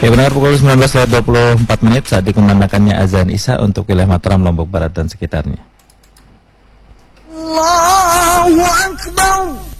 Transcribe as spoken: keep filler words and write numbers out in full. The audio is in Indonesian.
Ya benar, pukul sembilan belas lewat dua puluh empat menit saat dikumandangkannya azan Isya untuk wilayah Mataram, Lombok Barat dan sekitarnya. Allahu Akbar.